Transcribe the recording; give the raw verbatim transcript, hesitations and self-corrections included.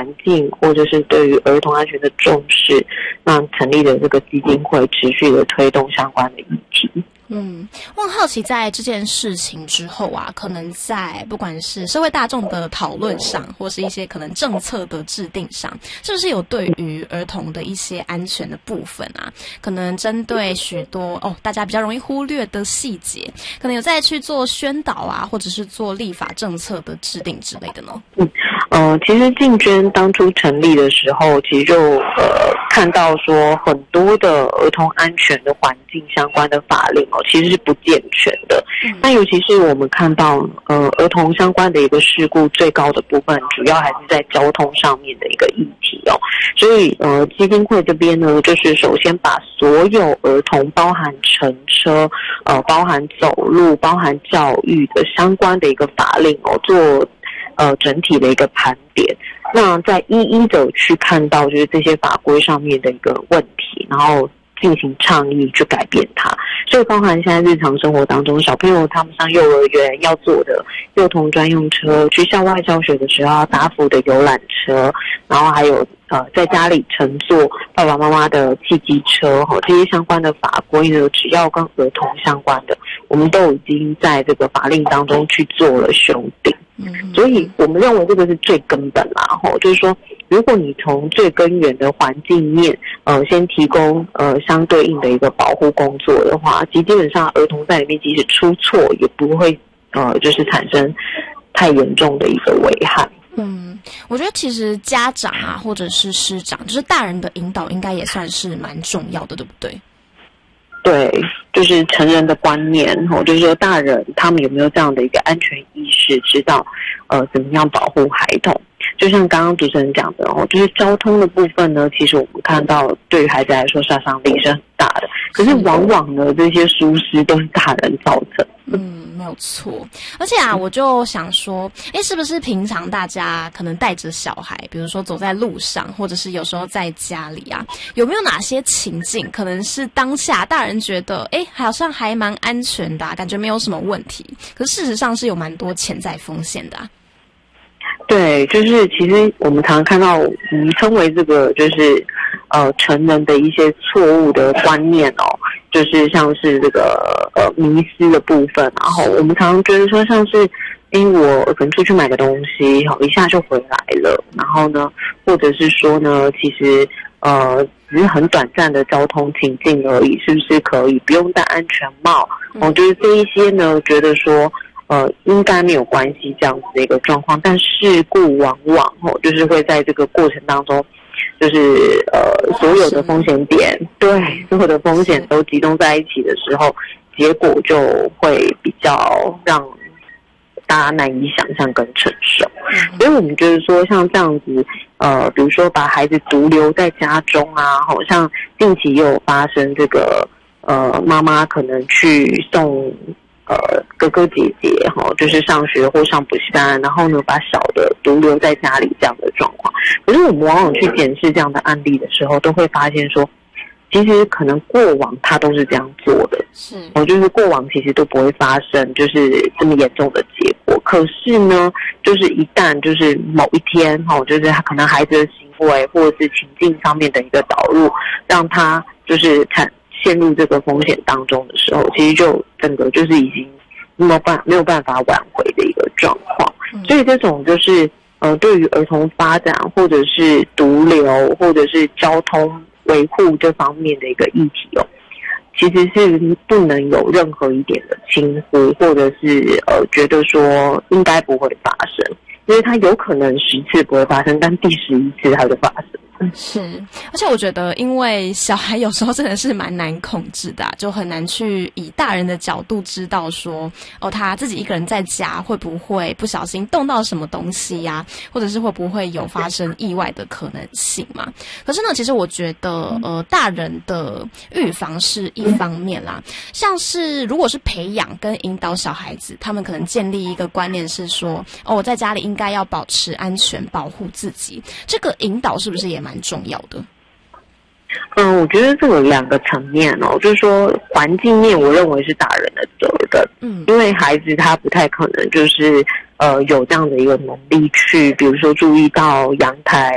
境或者是对于儿童安全的重视，那成立的这个基金会持续的推动相关的议题。 嗯，我很好奇，在这件事情之后啊，可能在不管是社会大众的讨论上，或是一些可能政策的制定上，是不是有对于儿童的一些安全的部分啊，可能针对许多哦大家比较容易忽略的细节，可能有在去做宣导啊，或者是做立法政策的制定之类的呢？ 嗯，呃，其实竞捐当初成立的时候，其实就呃看到说很多的儿童安全的环境相关的法令哦，其实是不健全的。那、嗯、尤其是我们看到呃儿童相关的一个事故最高的部分，主要还是在交通上面的一个议题哦。所以呃基金会这边呢，就是首先把所有儿童，包含乘车、呃包含走路、包含教育的相关的一个法令哦，做呃整体的一个盘点。那再一一的去看到就是这些法规上面的一个问题，然后进行倡议去改变它。所以包含现在日常生活当中，小朋友他们上幼儿园要坐的幼童专用车，去校外教学的时候要搭辅的游览车，然后还有呃在家里乘坐爸爸妈妈的汽机车，齁，这些相关的法规呢，只要跟儿童相关的，我们都已经在这个法令当中去做了修订。所以我们认为这个是最根本啦，齁，就是说如果你从最根源的环境面呃先提供呃相对应的一个保护工作的话，其实基本上儿童在里面即使出错也不会呃就是产生太严重的一个危害。 嗯，我觉得其实家长啊或者是师长，就是大人的引导应该也算是蛮重要的，对不对？ 对，就是成人的观念，就是说大人他们有没有这样的一个安全意识，知道呃怎么样保护孩童。就像刚刚主持人讲的哦，就是交通的部分呢，其实我们看到对于孩子来说杀伤力是很大的，可是往往呢这些疏失都是大人造成。 嗯，没有错。而且啊，我就想说，诶，是不是平常大家可能带着小孩，比如说走在路上，或者是有时候在家里啊，有没有哪些情境，可能是当下大人觉得，诶，好像还蛮安全的啊，感觉没有什么问题，可是事实上是有蛮多潜在风险的啊。 对，就是其实我们常常看到，我们称为这个就是呃成人的一些错误的观念哦，就是像是这个呃迷思的部分，然后我们常常觉得说像是，诶，我可能出去买个东西，好一下就回来了，然后呢，或者是说呢，其实呃只是很短暂的交通情境而已，是不是可以不用戴安全帽？哦，就是这一些呢，觉得说。呃，应该没有关系这样子的一个状况，但事故往往哦，就是会在这个过程当中，就是呃所有的风险点，对，所有的风险都集中在一起的时候，结果就会比较让大家难以想象跟承受。所以我们就是说，像这样子，呃，比如说把孩子独留在家中啊，好像近期也有发生这个呃妈妈可能去送。呃，哥哥姐姐哈，就是上学或上补习班，然后呢，把小的独留在家里这样的状况。可是我们往往去检视这样的案例的时候，都会发现说，其实可能过往他都是这样做的，是，哦，就是过往其实都不会发生就是这么严重的结果。可是呢，就是一旦就是某一天哈，就是他可能孩子的行为或者是情境上面的一个导入，让他就是产。陷入这个风险当中的时候，其实就整个就是已经没有办没有办法挽回的一个状况。嗯、所以这种就是呃，对于儿童发展或者是独留或者是交通维护这方面的一个议题哦，其实是不能有任何一点的轻忽，或者是呃觉得说应该不会发生，因为它有可能十次不会发生，但第十一次它就发生。 是，而且我觉得，因为小孩有时候真的是蛮难控制的啊，就很难去以大人的角度知道说，哦，他自己一个人在家会不会不小心动到什么东西呀、啊，或者是会不会有发生意外的可能性嘛？可是呢，其实我觉得，呃，大人的预防是一方面啦，像是如果是培养跟引导小孩子，他们可能建立一个观念是说，哦，我在家里应该要保持安全，保护自己，这个引导是不是也蛮重要的？ 嗯，我觉得这有两个层面哦，就是说环境面，我认为是大人的责任，嗯，因为孩子他不太可能就是呃有这样的一个能力去，比如说注意到阳台